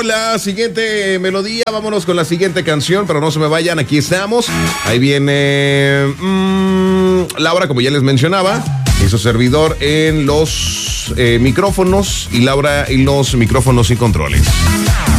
La siguiente melodía, vámonos con la siguiente canción, pero no se me vayan, aquí estamos. Ahí viene Laura, como ya les mencionaba, y su servidor en los micrófonos, y Laura en los micrófonos y controles.